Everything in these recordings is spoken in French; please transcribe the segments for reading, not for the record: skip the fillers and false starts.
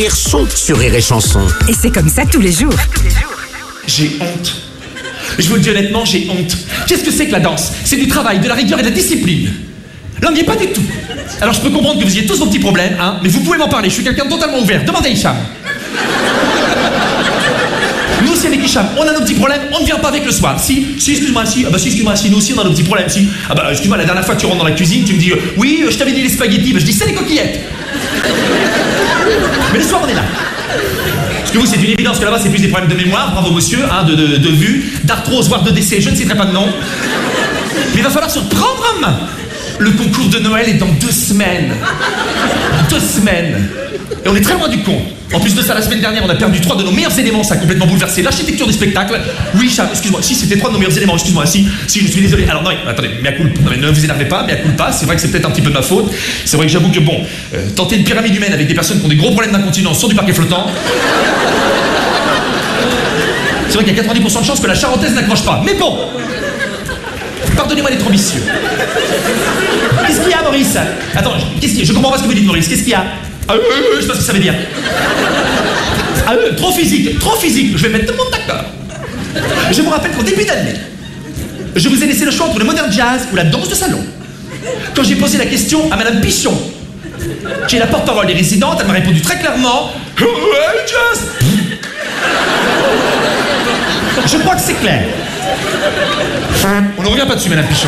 Sont sur Rire et Chanson. Et c'est comme ça tous les jours. J'ai honte. Je vous le dis honnêtement, j'ai honte. Qu'est-ce que c'est que la danse? C'est du travail, de la rigueur et de la discipline. Là, on n'y est pas du tout. Alors je peux comprendre que vous ayez tous vos petits problèmes, hein, mais vous pouvez m'en parler, je suis quelqu'un de totalement ouvert. Demandez à Hicham. Nous aussi avec Hicham, on a nos petits problèmes, on ne vient pas avec le soir. Si, excuse-moi, si, excuse-moi, si, nous aussi on a nos petits problèmes, si. Excuse-moi, la dernière fois que tu rentres dans la cuisine, tu me dis, oui, je t'avais dit les spaghettis, je dis, c'est les coquillettes. Mais le soir, on est là. Parce que vous, c'est une évidence que là-bas, c'est plus des problèmes de mémoire, bravo monsieur, hein, de vue, d'arthrose, voire de décès, je ne citerai pas de nom. Mais il va falloir se prendre en main. Le concours de Noël est dans 2 semaines. 2 semaines. Et on est très loin du compte. En plus de ça, la semaine dernière, on a perdu 3 de nos meilleurs éléments, ça a complètement bouleversé l'architecture du spectacle. Oui, Cham, excuse-moi, si c'était 3 de nos meilleurs éléments, excuse-moi, si, je suis désolé. Alors non, attendez, mea culpa. Non, mais ne vous énervez pas, mea culpa, c'est vrai que c'est peut-être un petit peu de ma faute. C'est vrai que j'avoue que bon, tenter une pyramide humaine avec des personnes qui ont des gros problèmes d'incontinence sur du parquet flottant. C'est vrai qu'il y a 90% de chances que la charentaise n'accroche pas. Mais bon, pardonnez-moi d'être ambitieux. Qu'est-ce qu'il y a, Maurice? Attends, qu'est-ce qu'il y a? Je comprends pas ce que vous dites, Maurice. Qu'est-ce qu'il y a? Je sais pas ce que ça veut dire. Trop physique. Je vais mettre tout le monde d'accord. Je vous rappelle qu'au début d'année, je vous ai laissé le choix entre le modern jazz ou la danse de salon. Quand j'ai posé la question à Madame Pichon, qui est la porte-parole des résidentes, elle m'a répondu très clairement, jazz. Je crois que c'est clair. On ne revient pas dessus, Madame Pichon.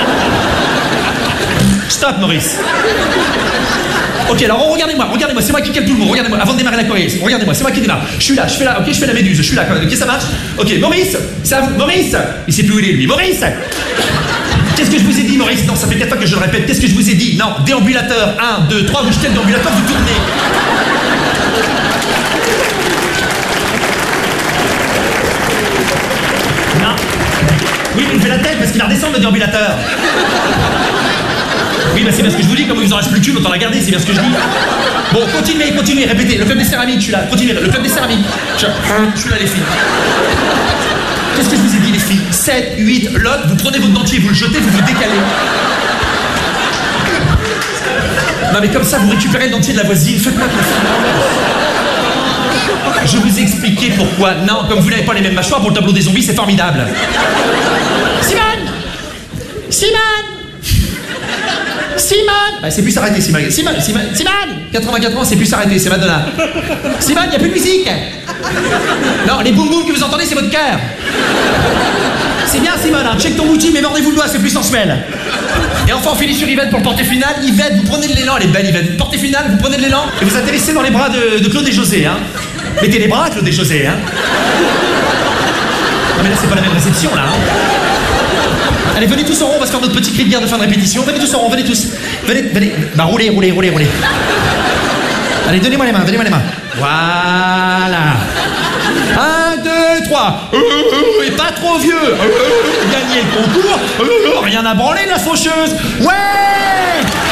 Stop, Maurice. Ok, alors regardez-moi, c'est moi qui calme tout le monde, regardez-moi, avant de démarrer la choré, regardez-moi, c'est moi qui démarre. Je suis là, ok, je fais la méduse, je suis là, ok, ça marche? Ok, Maurice, Maurice, il sait plus où il est, lui, Maurice. Qu'est-ce que je vous ai dit, Maurice? Non, ça fait 4 fois que je le répète, qu'est-ce que je vous ai dit? Non, déambulateur, 1, 2, 3, vous jetez le déambulateur, vous tournez. Non. Oui, mais il fait la tête parce qu'il va redescendre le déambulateur. Oui, bah c'est bien ce que je vous dis, comme il vous en reste plus qu'une, autant la garder, c'est bien ce que je dis. Bon, continuez, répétez. Le club des céramiques, je suis là. Continuez, le club des céramiques. Je suis là, les filles. Qu'est-ce que je vous ai dit, les filles? 7, 8, lot, vous prenez votre dentier, vous le jetez, vous vous décalez. Non, mais comme ça, vous récupérez le dentier de la voisine. Faites-moi confiance. Je vous ai expliqué pourquoi. Non, comme vous n'avez pas les mêmes mâchoires pour le tableau des zombies, c'est formidable. Simone! Bah, c'est plus s'arrêter, Simone. 84 ans, c'est plus s'arrêter, c'est Madonna. Simone, il n'y a plus de musique! Non, les boum boum que vous entendez, c'est votre cœur. C'est bien, Simone, hein, check ton outil, mais mordez-vous le doigt, c'est plus sensuel. Et enfin, on finit sur Yvette pour le portée finale. Yvette, vous prenez de l'élan, elle est belle, Yvette. Portée finale, vous prenez de l'élan et vous atterrissez dans les bras de Claude et José, hein. Mettez les bras, Claude et José, hein. Non, mais là, c'est pas la même réception, là, hein. Allez, venez tous en rond, on va se faire notre petit cri de guerre de fin de répétition. Venez tous en rond, venez tous. Venez. Bah, roulez. Allez, donnez-moi les mains. Voilà. 1, 2, 3. Et pas trop vieux. Gagnez le concours. Rien à branler, la faucheuse. Ouais!